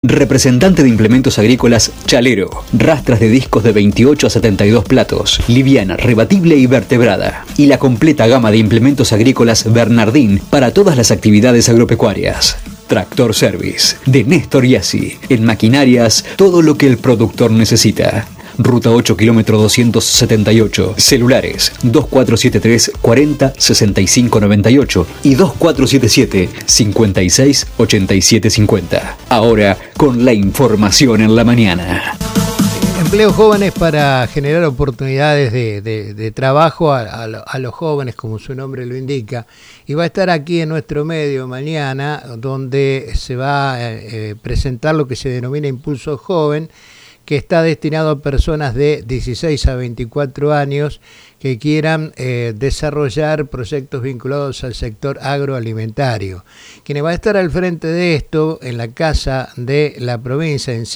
Representante de implementos agrícolas Chalero. Rastras de discos de 28 a 72 platos. Liviana, rebatible y vertebrada. Y la completa gama de implementos agrícolas Bernardín para todas las actividades agropecuarias. Tractor Service de Néstor Iasi. En maquinarias, todo lo que el productor necesita. Ruta 8, kilómetro 278. Celulares 2473 40 65 98 y 2477 56 87 50. Ahora con la información en la mañana. Empleos jóvenes para generar oportunidades de trabajo a los jóvenes, como su nombre lo indica. Y va a estar aquí en nuestro medio mañana, donde se va a presentar lo que se denomina Impulso Joven, que está destinado a personas de 16 a 24 años que quieran desarrollar proyectos vinculados al sector agroalimentario. Quienes va a estar al frente de esto en la Casa de la Provincia, en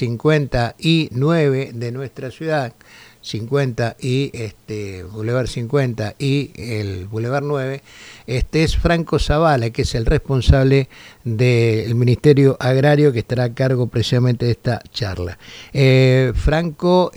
59 de nuestra ciudad, 50 y Boulevard 50 y el Boulevard 9, es Franco Zavala, que es el responsable del Ministerio Agrario, que estará a cargo precisamente de esta charla. Franco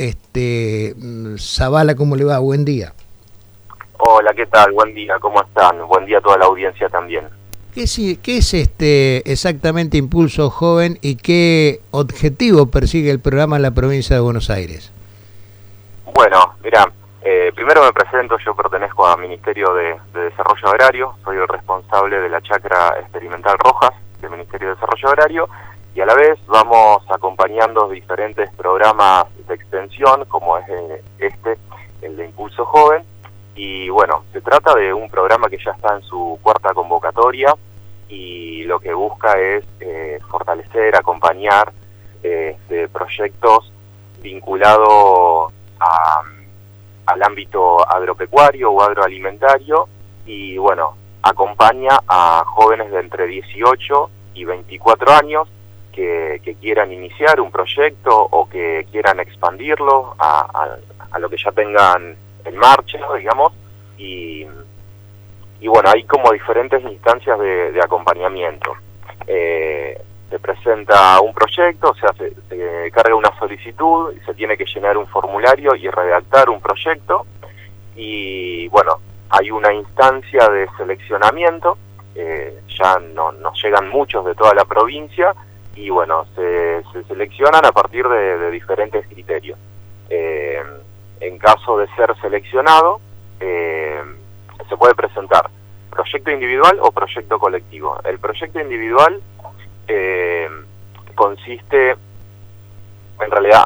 Zavala, ¿cómo le va? Buen día. Hola, ¿qué tal? Buen día, ¿cómo están? Buen día a toda la audiencia también. ¿Qué es exactamente Impulso Joven y qué objetivo persigue el programa en la provincia de Buenos Aires? Bueno, mira, primero me presento, yo pertenezco al Ministerio de Desarrollo Agrario, soy el responsable de la chacra experimental Rojas del Ministerio de Desarrollo Agrario, y a la vez vamos acompañando diferentes programas de extensión, como es el de Impulso Joven, y bueno, se trata de un programa que ya está en su cuarta convocatoria, y lo que busca es fortalecer, acompañar proyectos vinculados al ámbito agropecuario o agroalimentario, y bueno, acompaña a jóvenes de entre 18 y 24 años que quieran iniciar un proyecto o que quieran expandirlo a lo que ya tengan en marcha, digamos, y bueno, hay como diferentes instancias de acompañamiento. Se presenta un proyecto, o sea, se carga una solicitud, se tiene que llenar un formulario y redactar un proyecto, y bueno, hay una instancia de seleccionamiento, ya nos llegan muchos de toda la provincia, y bueno, se seleccionan a partir de diferentes criterios. En caso de ser seleccionado, se puede presentar proyecto individual o proyecto colectivo. El proyecto individual consiste, en realidad,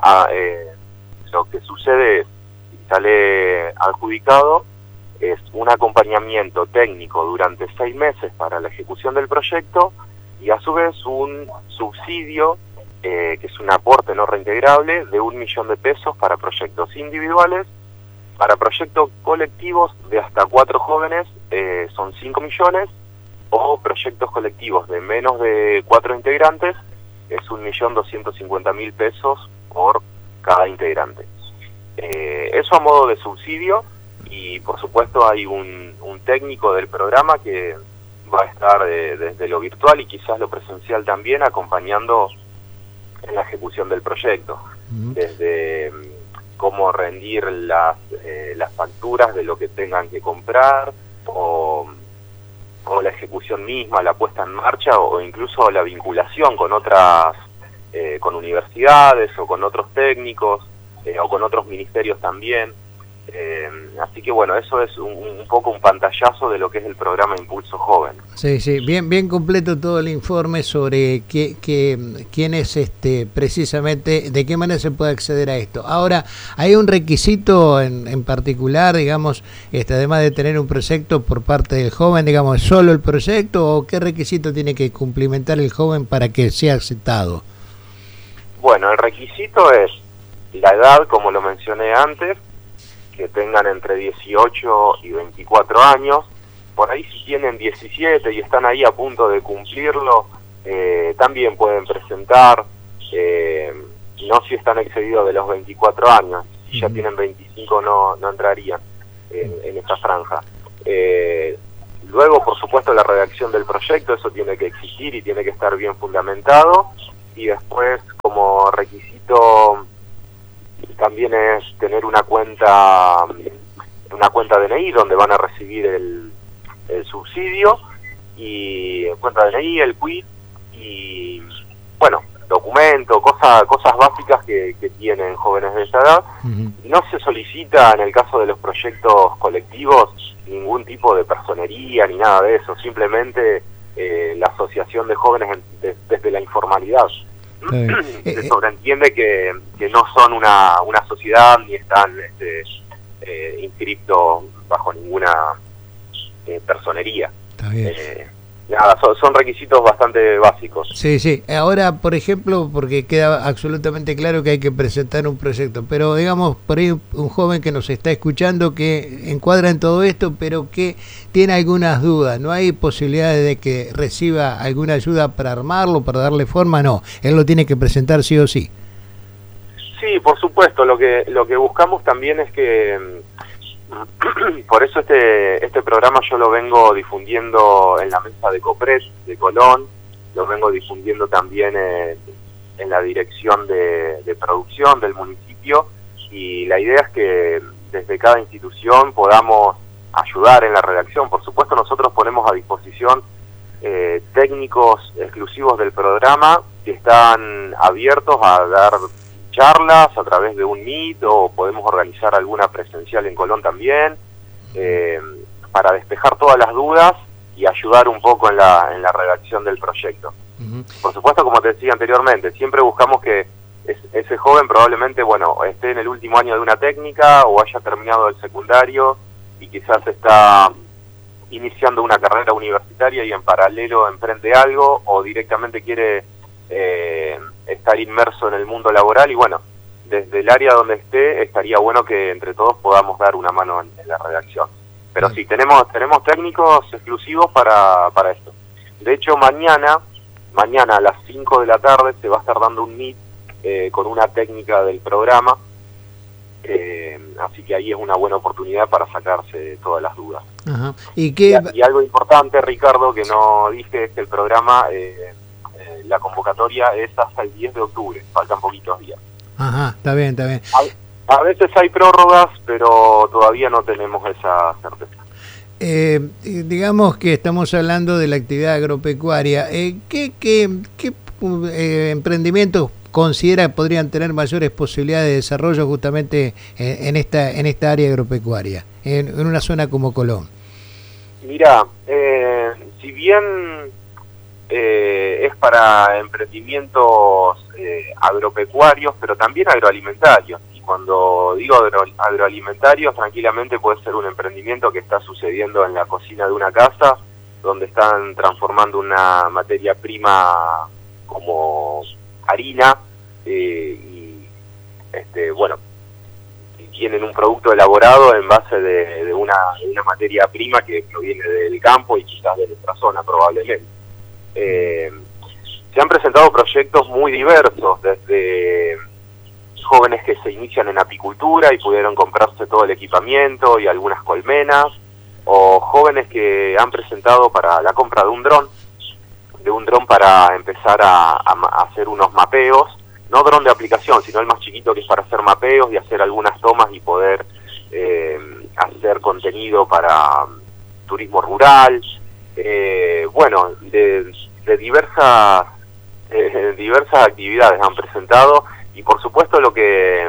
lo que sucede es, si sale adjudicado, es un acompañamiento técnico durante 6 meses para la ejecución del proyecto, y a su vez un subsidio, que es un aporte no reintegrable, de 1 millón de pesos para proyectos individuales. Para proyectos colectivos de hasta 4 jóvenes son 5 millones, o proyectos colectivos de menos de 4 integrantes es 1.250.000 pesos por cada integrante. Eso a modo de subsidio, y por supuesto hay un técnico del programa que va a estar desde lo virtual y quizás lo presencial también, acompañando en la ejecución del proyecto, desde cómo rendir las facturas de lo que tengan que comprar, o la ejecución misma, la puesta en marcha, o incluso la vinculación con otras, con universidades o con otros técnicos, o con otros ministerios también. Así que bueno, eso es un poco un pantallazo de lo que es el programa Impulso Joven. Sí, bien completo todo el informe sobre quién es precisamente, de qué manera se puede acceder a esto. Ahora, ¿hay un requisito en particular, digamos, además de tener un proyecto por parte del joven, digamos, solo el proyecto, o qué requisito tiene que cumplimentar el joven para que sea aceptado? Bueno, el requisito es la edad, como lo mencioné antes, que tengan entre 18 y 24 años. Por ahí si tienen 17 y están ahí a punto de cumplirlo, también pueden presentar, no si están excedidos de los 24 años, si ya tienen 25 no entrarían en esta franja. Luego, por supuesto, la redacción del proyecto, eso tiene que existir y tiene que estar bien fundamentado, y después como requisito también es tener una cuenta DNI donde van a recibir el subsidio, y cuenta DNI, el quit y bueno, documento, cosas básicas que tienen jóvenes de esa edad. No se solicita en el caso de los proyectos colectivos ningún tipo de personería ni nada de eso, simplemente la asociación de jóvenes desde la informalidad. Se sobreentiende que no son una sociedad ni están inscriptos bajo ninguna personería. Está bien. Nada, son requisitos bastante básicos. Sí, sí. Ahora, por ejemplo, porque queda absolutamente claro que hay que presentar un proyecto, pero digamos, por ahí un joven que nos está escuchando que encuadra en todo esto, pero que tiene algunas dudas, ¿no hay posibilidades de que reciba alguna ayuda para armarlo, para darle forma? No, él lo tiene que presentar sí o sí. Sí, por supuesto. Lo que buscamos también es que por eso este programa yo lo vengo difundiendo en la mesa de COPRED de Colón, lo vengo difundiendo también en la dirección de producción del municipio, y la idea es que desde cada institución podamos ayudar en la redacción. Por supuesto, nosotros ponemos a disposición técnicos exclusivos del programa que están abiertos a dar charlas a través de un Meet, o podemos organizar alguna presencial en Colón también, para despejar todas las dudas y ayudar un poco en la redacción del proyecto. Por supuesto, como te decía anteriormente, siempre buscamos que ese joven probablemente, bueno, esté en el último año de una técnica o haya terminado el secundario y quizás está iniciando una carrera universitaria y en paralelo emprende algo, o directamente quiere estar inmerso en el mundo laboral, y bueno, desde el área donde esté estaría bueno que entre todos podamos dar una mano en la redacción. Pero sí, tenemos técnicos exclusivos para esto. De hecho, mañana a las 5 de la tarde se va a estar dando un Meet con una técnica del programa, así que ahí es una buena oportunidad para sacarse todas las dudas. Ajá. Y algo importante, Ricardo, que no dije, es que el programa, la convocatoria es hasta el 10 de octubre, faltan poquitos días. Ajá, está bien, está bien. A veces hay prórrogas, pero todavía no tenemos esa certeza. Digamos que estamos hablando de la actividad agropecuaria. ¿Qué emprendimientos considera que podrían tener mayores posibilidades de desarrollo justamente en esta área agropecuaria, en una zona como Colón? Mira, si bien es para emprendimientos agropecuarios, pero también agroalimentarios. Y cuando digo agroalimentarios, tranquilamente puede ser un emprendimiento que está sucediendo en la cocina de una casa, donde están transformando una materia prima como harina, y bueno, tienen un producto elaborado en base de una materia prima que proviene del campo y quizás de nuestra zona probablemente. Se han presentado proyectos muy diversos, desde jóvenes que se inician en apicultura y pudieron comprarse todo el equipamiento y algunas colmenas, o jóvenes que han presentado para la compra de un dron para empezar a hacer unos mapeos, no dron de aplicación, sino el más chiquito, que es para hacer mapeos y hacer algunas tomas y poder hacer contenido para turismo rural. Bueno, de diversas actividades han presentado, y por supuesto lo que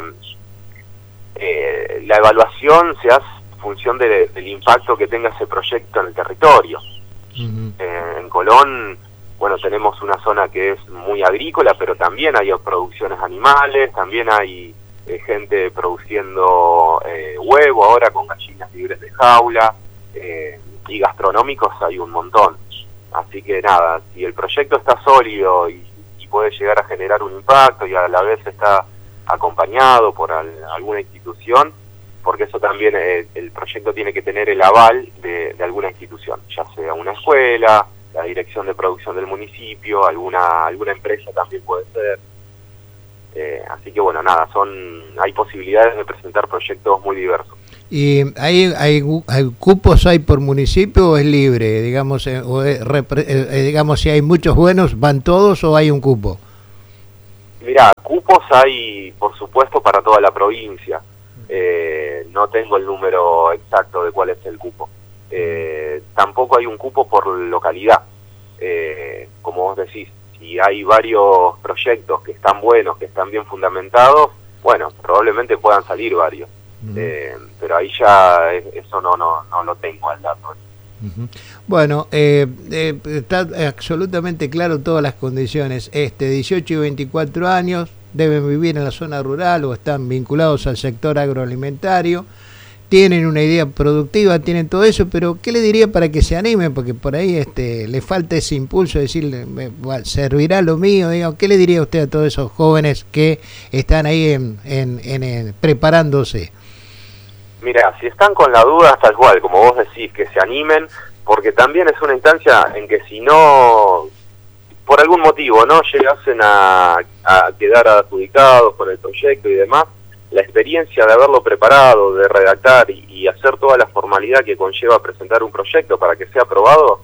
la evaluación se hace en función del impacto que tenga ese proyecto en el territorio. En Colón, bueno, tenemos una zona que es muy agrícola, pero también hay producciones animales, también hay gente produciendo huevo ahora con gallinas libres de jaula, y gastronómicos hay un montón. Así que nada, si el proyecto está sólido y puede llegar a generar un impacto y a la vez está acompañado por alguna institución, porque eso también, el proyecto tiene que tener el aval de alguna institución, ya sea una escuela, la dirección de producción del municipio, alguna empresa también puede ser. Así que bueno, nada, hay posibilidades de presentar proyectos muy diversos. ¿Y hay cupos hay por municipio o es libre? Digamos, digamos, si hay muchos buenos, ¿van todos o hay un cupo? Mirá, cupos hay, por supuesto, para toda la provincia. No tengo el número exacto de cuál es el cupo. Tampoco hay un cupo por localidad. Como vos decís, si hay varios proyectos que están buenos, que están bien fundamentados, bueno, probablemente puedan salir varios. Pero ahí ya eso no lo tengo al dato. Bueno, está absolutamente claro todas las condiciones. 18 y 24 años deben vivir en la zona rural o están vinculados al sector agroalimentario, tienen una idea productiva, tienen todo eso, pero ¿qué le diría para que se animen? Porque por ahí le falta ese impulso de decirle, servirá lo mío, digamos. ¿Qué le diría usted a todos esos jóvenes que están ahí preparándose? Mira, si están con la duda, tal cual, como vos decís, que se animen, porque también es una instancia en que si no, por algún motivo, no llegasen a quedar adjudicados por el proyecto y demás, la experiencia de haberlo preparado, de redactar y hacer toda la formalidad que conlleva presentar un proyecto para que sea aprobado,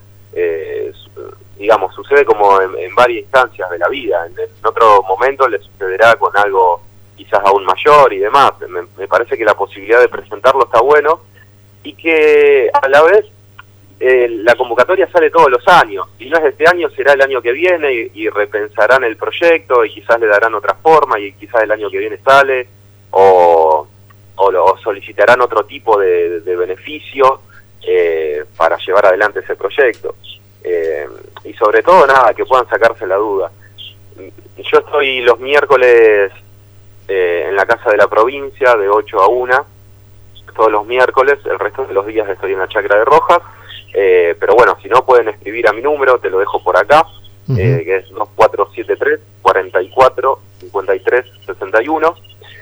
digamos, sucede como en varias instancias de la vida. En otro momento le sucederá con algo quizás aún mayor y demás. Me parece que la posibilidad de presentarlo está bueno y que a la vez la convocatoria sale todos los años. Si no es este año, será el año que viene y repensarán el proyecto y quizás le darán otra forma y quizás el año que viene sale o solicitarán otro tipo de beneficio para llevar adelante ese proyecto. Y sobre todo, nada, que puedan sacarse la duda. Yo estoy los miércoles en la Casa de la Provincia de 8 a 1, todos los miércoles. El resto de los días estoy en la Chacra de Rojas, pero bueno, si no pueden escribir a mi número, te lo dejo por acá, que es 2473 44 53 61,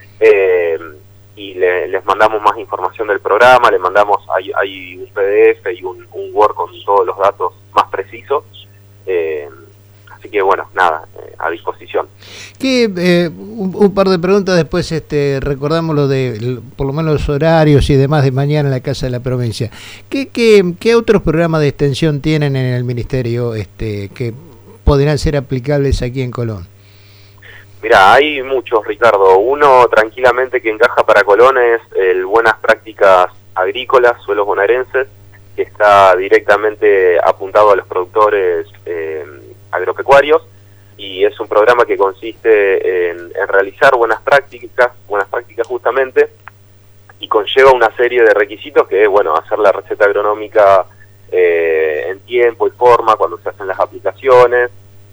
y les mandamos más información del programa, le mandamos, hay un PDF y un Word con todos los datos más precisos. Así que bueno, nada, a disposición. Un par de preguntas después, recordamos lo de, por lo menos los horarios y demás de mañana en la Casa de la Provincia. ¿Qué otros programas de extensión tienen en el Ministerio que podrán ser aplicables aquí en Colón? Mirá, hay muchos, Ricardo. Uno tranquilamente que encaja para Colón es el Buenas Prácticas Agrícolas, Suelos Bonaerenses, que está directamente apuntado a los productores agropecuarios, y es un programa que consiste en realizar buenas prácticas justamente, y conlleva una serie de requisitos que es, bueno, hacer la receta agronómica en tiempo y forma cuando se hacen las aplicaciones,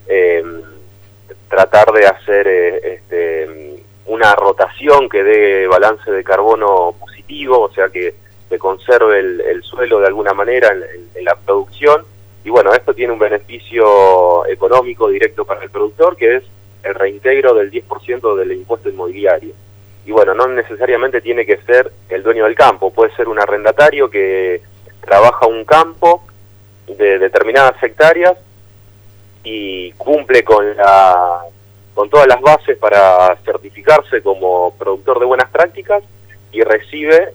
tratar de hacer una rotación que dé balance de carbono positivo, o sea que se conserve el suelo de alguna manera en la producción. Y bueno, esto tiene un beneficio económico directo para el productor, que es el reintegro del 10% del impuesto inmobiliario. Y bueno, no necesariamente tiene que ser el dueño del campo, puede ser un arrendatario que trabaja un campo de determinadas hectáreas y cumple con todas las bases para certificarse como productor de buenas prácticas y recibe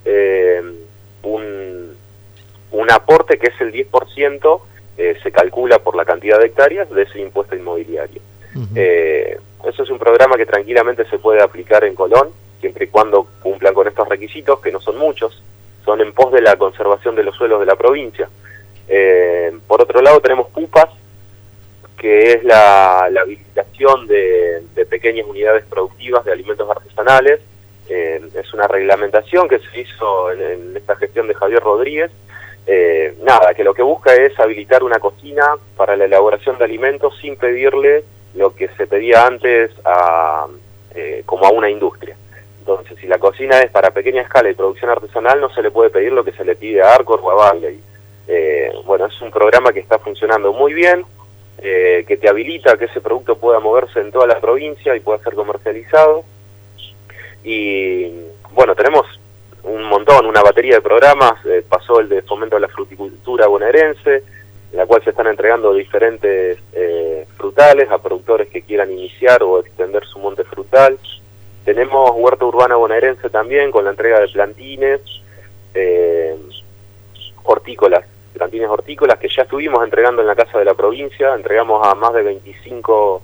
un aporte que es el 10%, se calcula por la cantidad de hectáreas de ese impuesto inmobiliario. Eso es un programa que tranquilamente se puede aplicar en Colón, siempre y cuando cumplan con estos requisitos, que no son muchos, son en pos de la conservación de los suelos de la provincia. Por otro lado tenemos PUPAS, que es la habilitación de pequeñas unidades productivas de alimentos artesanales. Es una reglamentación que se hizo en esta gestión de Javier Rodríguez. Nada, que lo que busca es habilitar una cocina para la elaboración de alimentos sin pedirle lo que se pedía antes como a una industria. Entonces, si la cocina es para pequeña escala y producción artesanal, no se le puede pedir lo que se le pide a Arcor o a Bagley. Bueno, es un programa que está funcionando muy bien, que te habilita que ese producto pueda moverse en toda la provincia y pueda ser comercializado. Y bueno, tenemos un montón, una batería de programas. Pasó el de fomento de la fruticultura bonaerense, en la cual se están entregando diferentes frutales a productores que quieran iniciar o extender su monte frutal. Tenemos huerta urbana bonaerense también, con la entrega de plantines hortícolas que ya estuvimos entregando en la Casa de la Provincia. Entregamos a más de 25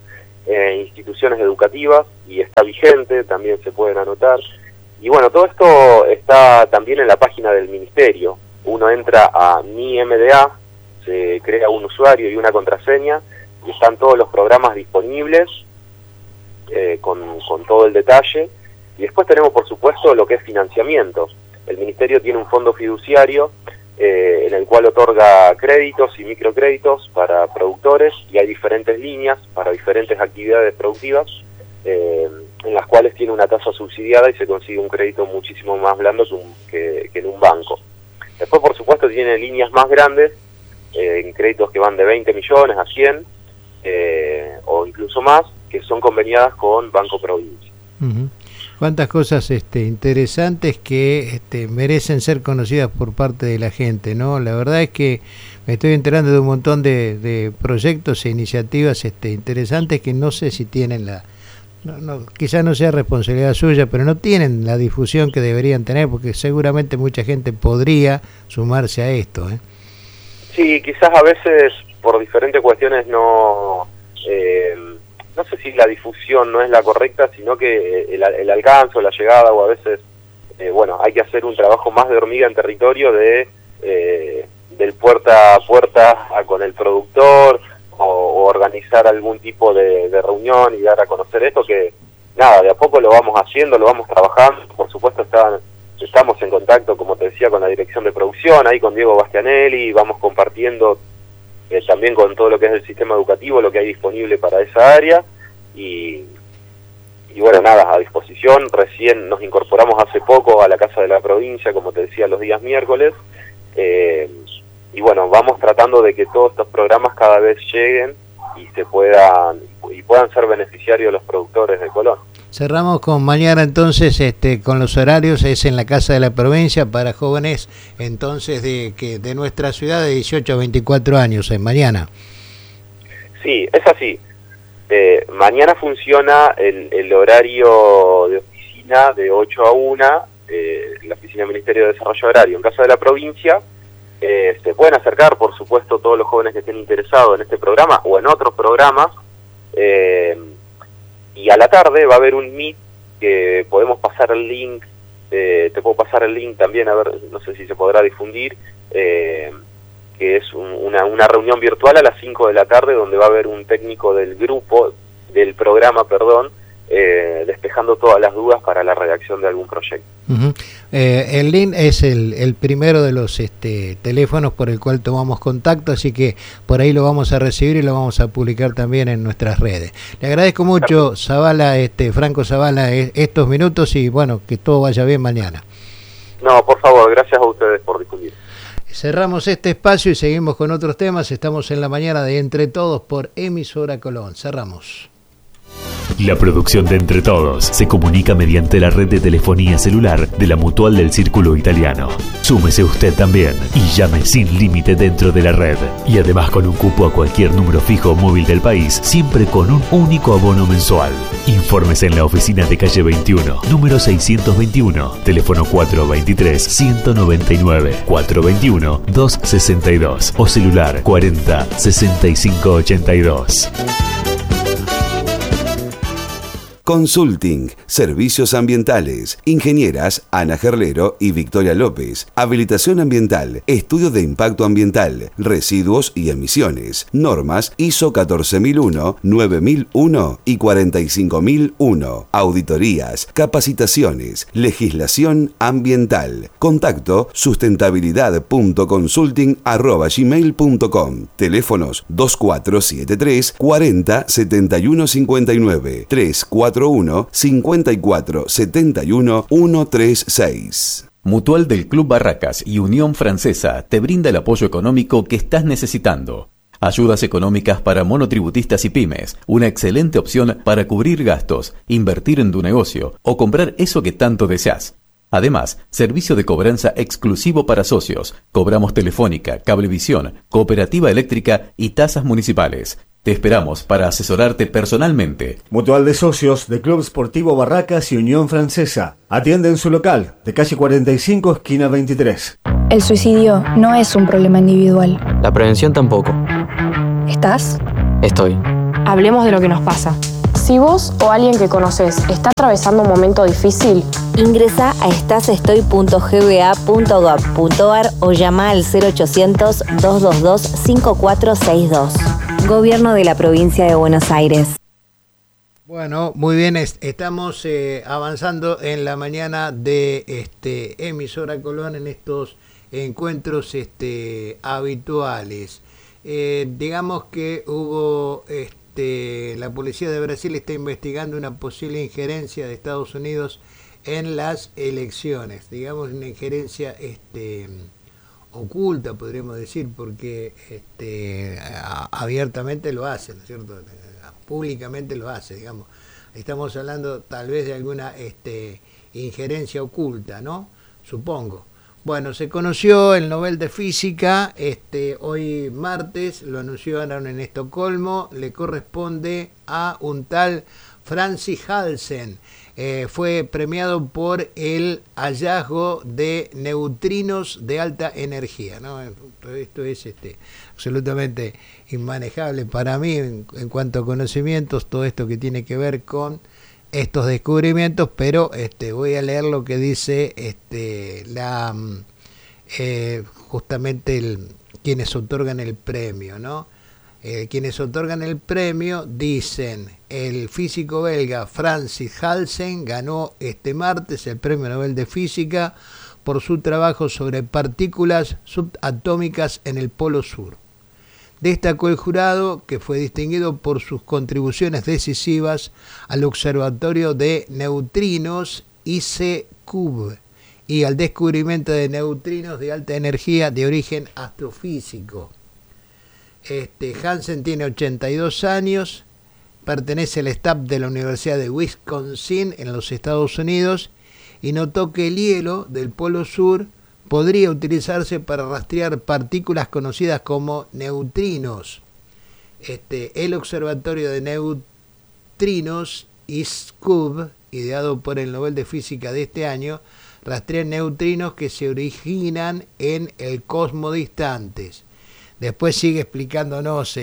instituciones educativas y está vigente, también se pueden anotar. Y bueno, todo esto está también en la página del Ministerio. Uno entra a Mi MDA, se crea un usuario y una contraseña, y están todos los programas disponibles con todo el detalle. Y después tenemos, por supuesto, lo que es financiamiento. El Ministerio tiene un fondo fiduciario en el cual otorga créditos y microcréditos para productores, y hay diferentes líneas para diferentes actividades productivas, en las cuales tiene una tasa subsidiada y se consigue un crédito muchísimo más blando que en un banco. Después, por supuesto, tiene líneas más grandes, en créditos que van de 20 millones a 100, o incluso más, que son conveniadas con Banco Provincia. Uh-huh. Cuántas cosas interesantes que merecen ser conocidas por parte de la gente, ¿no? La verdad es que me estoy enterando de un montón de proyectos e iniciativas interesantes que no sé si tienen quizás no sea responsabilidad suya, pero no tienen la difusión que deberían tener, porque seguramente mucha gente podría sumarse a esto, ¿eh? Sí, quizás a veces por diferentes cuestiones no sé si la difusión no es la correcta, sino que el alcance o la llegada, o a veces, hay que hacer un trabajo más de hormiga en territorio del puerta a puerta con el productor, o organizar algún tipo de reunión y dar a conocer esto, que nada, de a poco lo vamos haciendo, lo vamos trabajando. Por supuesto estamos en contacto, como te decía, con la dirección de producción, ahí con Diego Bastianelli, vamos compartiendo también con todo lo que es el sistema educativo, lo que hay disponible para esa área, y bueno, nada, a disposición. Recién nos incorporamos hace poco a la Casa de la Provincia, como te decía, los días miércoles, y bueno, vamos tratando de que todos estos programas cada vez lleguen y puedan ser beneficiarios los productores de Colón. Cerramos con mañana entonces, con los horarios, es en la Casa de la Provincia para jóvenes entonces de nuestra ciudad de 18 a 24 años, mañana. Sí, es así. Mañana funciona el horario de oficina de 8 a 1, la oficina del Ministerio de Desarrollo Agrario en Casa de la Provincia. Se pueden acercar, por supuesto, todos los jóvenes que estén interesados en este programa o en otros programas, y a la tarde va a haber un Meet que podemos pasar el link, te puedo pasar el link también, a ver, no sé si se podrá difundir, que es una reunión virtual a las 5 de la tarde, donde va a haber un técnico del programa, despejando todas las dudas para la redacción de algún proyecto. Uh-huh. El link es el primero de los teléfonos por el cual tomamos contacto, así que por ahí lo vamos a recibir y lo vamos a publicar también en nuestras redes. Le agradezco mucho, Zavala, Franco Zavala, estos minutos, y bueno, que todo vaya bien mañana. No, por favor, gracias a ustedes por difundir. Cerramos este espacio y seguimos con otros temas. Estamos en la mañana de Entre Todos por Emisora Colón. Cerramos. La producción de Entre Todos se comunica mediante la red de telefonía celular de la Mutual del Círculo Italiano. Súmese usted también y llame sin límite dentro de la red. Y además con un cupo a cualquier número fijo o móvil del país, siempre con un único abono mensual. Infórmese en la oficina de calle 21, número 621, teléfono 423-199, 421-262 o celular 40-6582. Consulting, servicios ambientales, ingenieras Ana Gerlero y Victoria López, habilitación ambiental, estudio de impacto ambiental, residuos y emisiones, normas ISO 14001, 9001 y 45001, auditorías, capacitaciones, legislación ambiental. Contacto sustentabilidad.consulting@gmail.com. Teléfonos 2473 40 71 59 341 54 71 136. Mutual del Club Barracas y Unión Francesa te brinda el apoyo económico que estás necesitando. Ayudas económicas para monotributistas y pymes, una excelente opción para cubrir gastos, invertir en tu negocio o comprar eso que tanto deseas. Además, servicio de cobranza exclusivo para socios. Cobramos telefónica, cablevisión, cooperativa eléctrica y tasas municipales. Te esperamos para asesorarte personalmente. Mutual de Socios de Club Sportivo Barracas y Unión Francesa. Atiende en su local, de calle 45, esquina 23. El suicidio no es un problema individual. La prevención tampoco. ¿Estás? Estoy. Hablemos de lo que nos pasa. Si vos o alguien que conoces está atravesando un momento difícil, ingresa a estasestoy.gba.gov.ar o llama al 0800-222-5462. Gobierno de la Provincia de Buenos Aires. Bueno, muy bien, estamos avanzando en la mañana de emisora Colón en estos encuentros habituales. Digamos que hubo, la policía de Brasil está investigando una posible injerencia de Estados Unidos en las elecciones, digamos una injerencia oculta, podríamos decir, porque abiertamente lo hace, ¿no es cierto? Públicamente lo hace, digamos. Estamos hablando tal vez de alguna injerencia oculta, ¿no? Supongo. Bueno, se conoció el Nobel de Física, hoy martes, lo anunciaron en Estocolmo, le corresponde a un tal Francis Halsen. Fue premiado por el hallazgo de neutrinos de alta energía, ¿no? Esto es absolutamente inmanejable para mí en cuanto a conocimientos, todo esto que tiene que ver con estos descubrimientos, pero voy a leer lo que dice justamente quienes otorgan el premio, ¿no? Quienes otorgan el premio dicen: el físico belga Francis Halsen ganó este martes el Premio Nobel de Física por su trabajo sobre partículas subatómicas en el Polo Sur. Destacó el jurado, que fue distinguido por sus contribuciones decisivas al Observatorio de Neutrinos IC-CUB y al descubrimiento de neutrinos de alta energía de origen astrofísico. Hansen tiene 82 años, pertenece al staff de la Universidad de Wisconsin en los Estados Unidos y notó que el hielo del Polo Sur podría utilizarse para rastrear partículas conocidas como neutrinos. El Observatorio de Neutrinos IC-CUB, ideado por el Nobel de Física de este año, rastrea neutrinos que se originan en el cosmos distantes. Después sigue explicándonos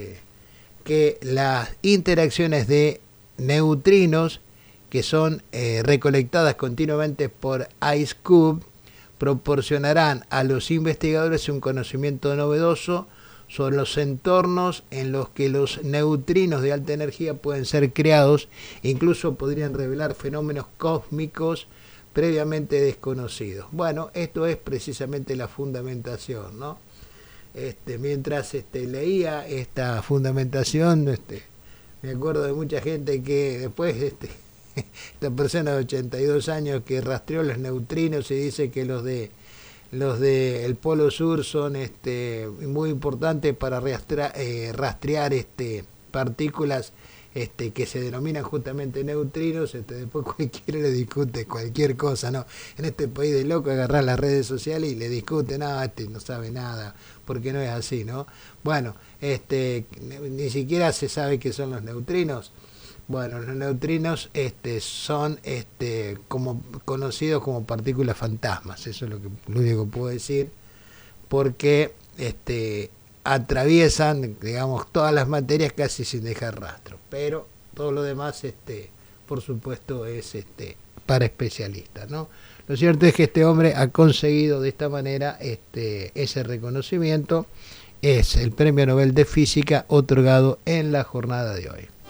que las interacciones de neutrinos que son recolectadas continuamente por IC-CUB proporcionarán a los investigadores un conocimiento novedoso sobre los entornos en los que los neutrinos de alta energía pueden ser creados, incluso podrían revelar fenómenos cósmicos previamente desconocidos. Bueno, esto es precisamente la fundamentación, ¿no? Mientras leía esta fundamentación, me acuerdo de mucha gente que después, esta persona de 82 años que rastreó los neutrinos y dice que los de el Polo Sur son muy importantes para rastrear partículas que se denominan justamente neutrinos. Después cualquiera le discute cualquier cosa, ¿no? En este país de loco agarrar las redes sociales y le discuten, no sabe nada, porque no es así, ¿no? Bueno, ni siquiera se sabe qué son los neutrinos. Bueno, los neutrinos son como conocidos como partículas fantasmas, eso es lo único que puedo decir, porque atraviesan, digamos, todas las materias casi sin dejar rastro, pero todo lo demás, por supuesto, es para especialistas, ¿no? Lo cierto es que este hombre ha conseguido de esta manera ese reconocimiento. Es el Premio Nobel de Física otorgado en la jornada de hoy.